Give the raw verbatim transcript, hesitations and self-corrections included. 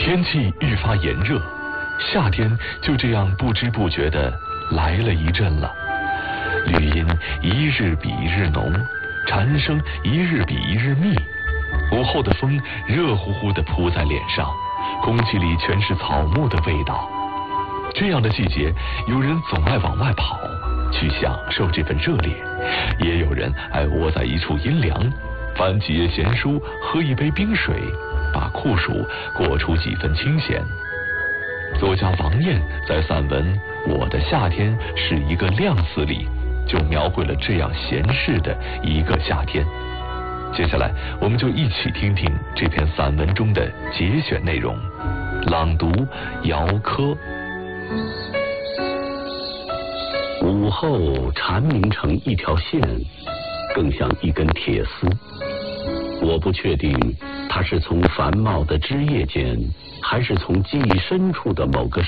天气愈发炎热，夏天就这样不知不觉地来了一阵了。绿荫一日比一日浓，蝉声一日比一日密。午后的风热乎乎地扑在脸上，空气里全是草木的味道。这样的季节，有人总爱往外跑，去享受这份热烈，也有人爱窝在一处阴凉，翻几页闲书，喝一杯冰水，把酷暑过出几分清闲。作家王燕在散文《我的夏天是一个亮丝》里，就描绘了这样闲适的一个夏天。接下来，我们就一起听听这篇散文中的节选内容。朗读姚科。 午后缠绵成一条线，更像一根铁丝。我不确定它是从繁茂的枝叶间，还是从记忆深处的某个